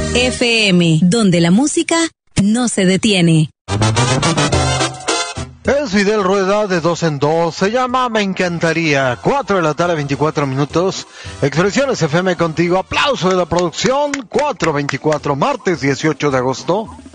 FM, donde la música no se detiene. Es Fidel Rueda de 2 en 2, se llama Me Encantaría, 4 de la tarde, 24 minutos, Expresiones FM contigo, aplauso de la producción, 4:24, martes 18 de agosto.